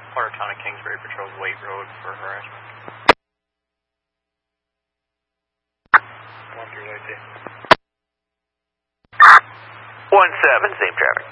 Quarter Town of Kingsbury patrols Waite Road for harassment. 1-7, same traffic.